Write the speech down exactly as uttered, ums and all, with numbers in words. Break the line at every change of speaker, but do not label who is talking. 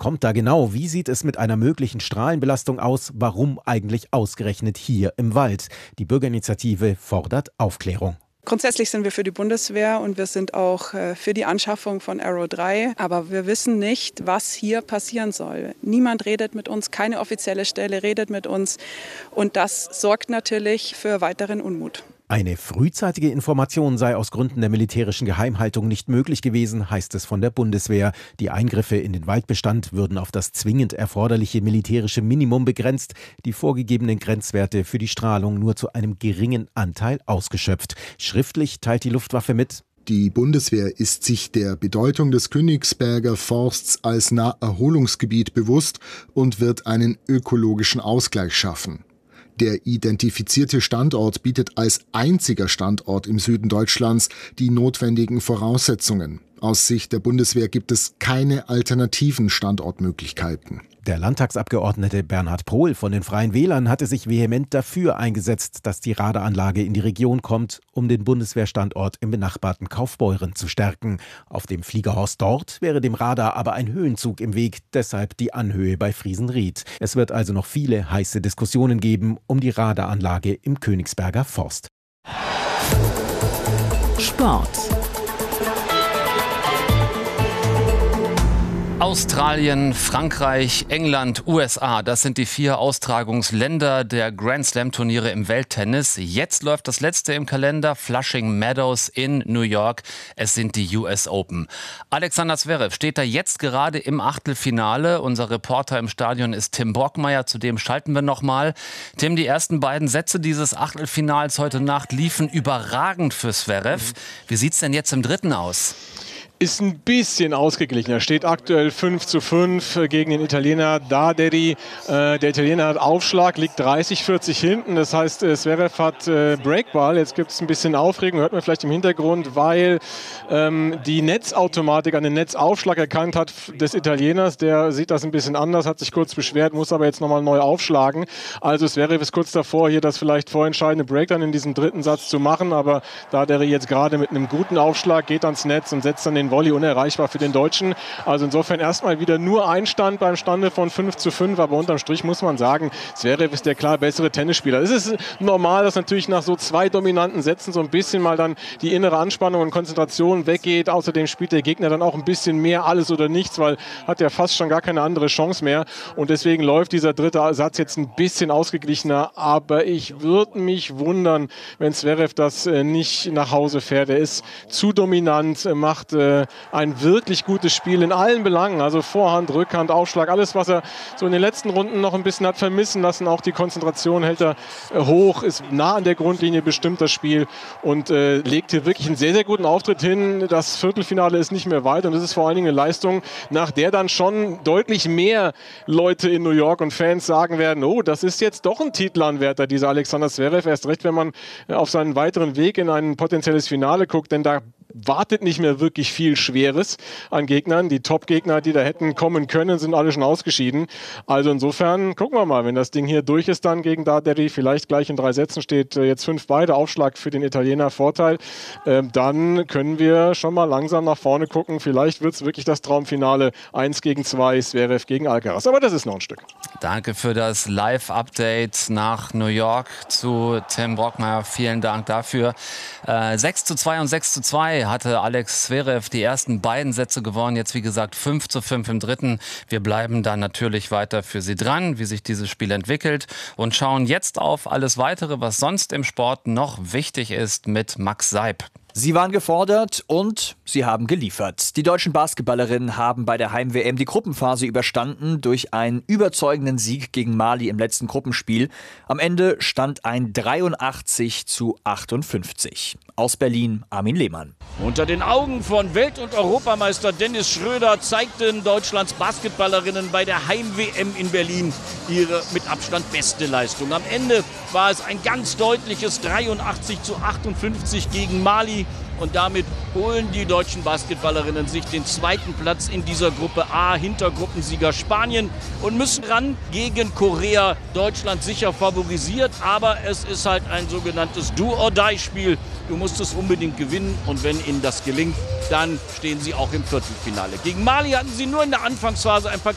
kommt da genau? Wie sieht es mit einer möglichen Strahlenbelastung aus? Warum eigentlich ausgerechnet hier im Wald? Die Bürgerinitiative fordert Aufklärung.
Grundsätzlich sind wir für die Bundeswehr und wir sind auch für die Anschaffung von Arrow drei. Aber wir wissen nicht, was hier passieren soll. Niemand redet mit uns, keine offizielle Stelle redet mit uns. Und das sorgt natürlich für weiteren Unmut.
Eine frühzeitige Information sei aus Gründen der militärischen Geheimhaltung nicht möglich gewesen, heißt es von der Bundeswehr. Die Eingriffe in den Waldbestand würden auf das zwingend erforderliche militärische Minimum begrenzt, die vorgegebenen Grenzwerte für die Strahlung nur zu einem geringen Anteil ausgeschöpft. Schriftlich teilt die Luftwaffe mit:
Die Bundeswehr ist sich der Bedeutung des Königsberger Forsts als Naherholungsgebiet bewusst und wird einen ökologischen Ausgleich schaffen. Der identifizierte Standort bietet als einziger Standort im Süden Deutschlands die notwendigen Voraussetzungen. Aus Sicht der Bundeswehr gibt es keine alternativen Standortmöglichkeiten.
Der Landtagsabgeordnete Bernhard Pohl von den Freien Wählern hatte sich vehement dafür eingesetzt, dass die Radaranlage in die Region kommt, um den Bundeswehrstandort im benachbarten Kaufbeuren zu stärken. Auf dem Fliegerhorst dort wäre dem Radar aber ein Höhenzug im Weg, deshalb die Anhöhe bei Friesenried. Es wird also noch viele heiße Diskussionen geben um die Radaranlage im Königsberger Forst.
Sport. Australien, Frankreich, England, U S A, das sind die vier Austragungsländer der Grand Slam-Turniere im Welttennis. Jetzt läuft das letzte im Kalender, Flushing Meadows in New York. Es sind die U S Open. Alexander Zverev steht da jetzt gerade im Achtelfinale. Unser Reporter im Stadion ist Tim Brockmeier, zu dem schalten wir nochmal. Tim, die ersten beiden Sätze dieses Achtelfinals heute Nacht liefen überragend für Zverev. Wie sieht's denn jetzt im dritten aus?
Ist ein bisschen ausgeglichen. Er steht aktuell fünf zu fünf gegen den Italiener Daderi. Äh, der Italiener hat Aufschlag, liegt dreißig vierzig hinten. Das heißt, äh, Zverev hat äh, Breakball. Jetzt gibt es ein bisschen Aufregung, hört man vielleicht im Hintergrund, weil ähm, die Netzautomatik an den Netzaufschlag erkannt hat des Italieners. Der sieht das ein bisschen anders, hat sich kurz beschwert, muss aber jetzt nochmal neu aufschlagen. Also Zverev ist kurz davor, hier das vielleicht vorentscheidende Break dann in diesem dritten Satz zu machen. Aber Daderi jetzt gerade mit einem guten Aufschlag geht ans Netz und setzt dann den Volley unerreichbar für den Deutschen. Also insofern erstmal wieder nur ein Stand beim Stande von fünf zu fünf, aber unterm Strich muss man sagen, Zverev ist der klar bessere Tennisspieler. Es ist normal, dass natürlich nach so zwei dominanten Sätzen so ein bisschen mal dann die innere Anspannung und Konzentration weggeht. Außerdem spielt der Gegner dann auch ein bisschen mehr alles oder nichts, weil hat ja fast schon gar keine andere Chance mehr. Und deswegen läuft dieser dritte Satz jetzt ein bisschen ausgeglichener. Aber ich würde mich wundern, wenn Zverev das äh, nicht nach Hause fährt. Er ist zu dominant, äh, macht äh, ein wirklich gutes Spiel in allen Belangen. Also Vorhand, Rückhand, Aufschlag, alles, was er so in den letzten Runden noch ein bisschen hat vermissen lassen. Auch die Konzentration hält er äh, hoch, ist nah an der Grundlinie, bestimmt das Spiel und äh, legt hier wirklich einen sehr, sehr guten Auftritt hin. Das Viertelfinale ist nicht mehr weit und das ist vor allen Dingen eine Leistung, nach der dann schon deutlich mehr Leute in New York und Fans sagen werden, oh, das ist jetzt doch ein Titelanwärter, dieser Alexander Zverev. Erst recht, wenn man auf seinen weiteren Weg in ein potenzielles Finale guckt, denn da wartet nicht mehr wirklich viel Schweres an Gegnern. Die Top-Gegner, die da hätten kommen können, sind alle schon ausgeschieden. Also insofern gucken wir mal, wenn das Ding hier durch ist dann gegen Daderi, vielleicht gleich in drei Sätzen steht äh, jetzt fünf beide, Aufschlag für den Italiener, Vorteil. Ähm, dann können wir schon mal langsam nach vorne gucken. Vielleicht wird es wirklich das Traumfinale eins gegen zwei, Zverev gegen Alcaraz. Aber das ist noch ein Stück.
Danke für das Live-Update nach New York zu Tim Brockmeier. Vielen Dank dafür. Äh, sechs zu zwei und sechs zu zwei hatte Alex Zverev die ersten beiden Sätze gewonnen. Jetzt wie gesagt fünf zu fünf im dritten. Wir bleiben dann natürlich weiter für Sie dran, wie sich dieses Spiel entwickelt und schauen jetzt auf alles Weitere, was sonst im Sport noch wichtig ist mit Max Seib.
Sie waren gefordert und sie haben geliefert. Die deutschen Basketballerinnen haben bei der Heim-W M die Gruppenphase überstanden durch einen überzeugenden Sieg gegen Mali im letzten Gruppenspiel. Am Ende stand ein dreiundachtzig zu achtundfünfzig. Aus Berlin, Armin Lehmann.
Unter den Augen von Welt- und Europameister Dennis Schröder zeigten Deutschlands Basketballerinnen bei der Heim-W M in Berlin ihre mit Abstand beste Leistung. Am Ende war es ein ganz deutliches dreiundachtzig zu achtundfünfzig gegen Mali. Und damit holen die deutschen Basketballerinnen sich den zweiten Platz in dieser Gruppe A hinter Gruppensieger Spanien und müssen ran gegen Korea. Deutschland sicher favorisiert, aber es ist halt ein sogenanntes Do-or-Die-Spiel. Du musst es unbedingt gewinnen und wenn ihnen das gelingt, dann stehen sie auch im Viertelfinale. Gegen Mali hatten sie nur in der Anfangsphase ein paar